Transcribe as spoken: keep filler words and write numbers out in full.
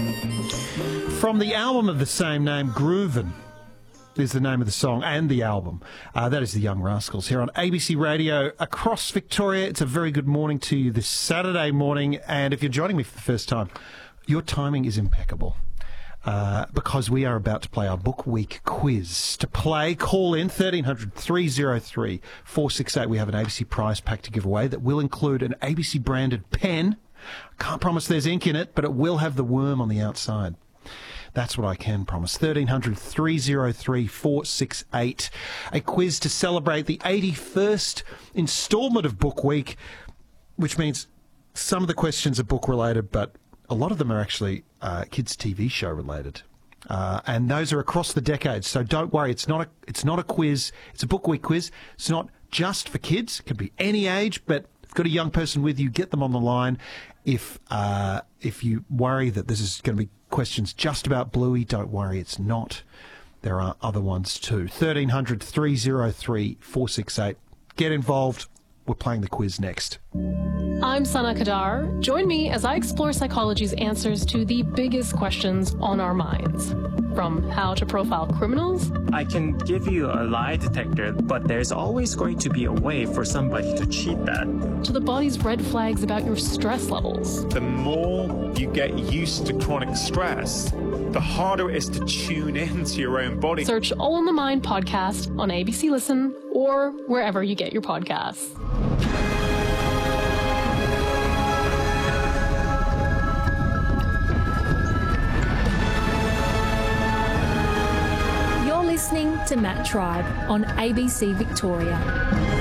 From the album of the same name, Groovin' is the name of the song and the album. Uh, that is the Young Rascals here on A B C Radio across Victoria. It's a very good morning to you this Saturday morning. And if you're joining me for the first time, your timing is impeccable. Uh, because we are about to play our Book Week quiz. To play, call in thirteen hundred, three oh three, four six eight. We have an A B C prize pack to give away that will include an A B C branded pen. Can't promise there's ink in it, but it will have the worm on the outside. That's what I can promise. thirteen hundred, three oh three, four six eight. A quiz to celebrate the eighty-first instalment of Book Week, which means some of the questions are book related, but a lot of them are actually uh, kids' T V show related, uh, and those are across the decades. So don't worry, it's not a it's not a quiz. It's a Book Week quiz. It's not just for kids. It could be any age, but if you've got a young person with you, get them on the line. If uh, if you worry that this is going to be questions just about Bluey, don't worry, it's not. There are other ones too. thirteen hundred, three oh three, four six eight. Get involved. We're playing the quiz next. I'm Sana Kadar. Join me as I explore psychology's answers to the biggest questions on our minds. From how to profile criminals. I can give you a lie detector, but there's always going to be a way for somebody to cheat that. To the body's red flags about your stress levels. The more you get used to chronic stress, the harder it is to tune into your own body. Search All in the Mind podcast on A B C Listen or wherever you get your podcasts. You're listening to Matt Tribe on A B C Victoria.